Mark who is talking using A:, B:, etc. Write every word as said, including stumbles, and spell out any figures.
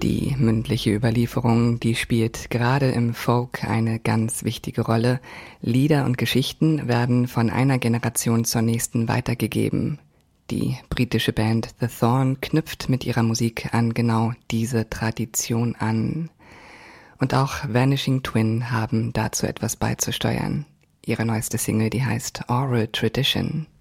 A: Die mündliche Überlieferung, die spielt gerade im Folk eine ganz wichtige Rolle. Lieder und Geschichten werden von einer Generation zur nächsten weitergegeben. Die britische Band The Thorn knüpft mit ihrer Musik an genau diese Tradition an. Und auch Vanishing Twin haben dazu etwas beizusteuern. Ihre neueste Single, die heißt Oral Tradition.